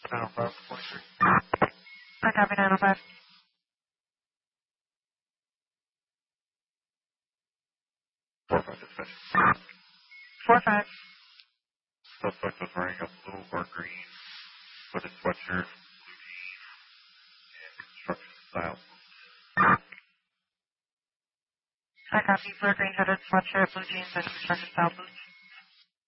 905 23. I copy 905. 45 dispatch. 45. Suspect was wearing a blue or green hooded sweatshirt, blue jeans, and construction style. I copy blue green hooded sweatshirt, blue jeans, and construction style boots.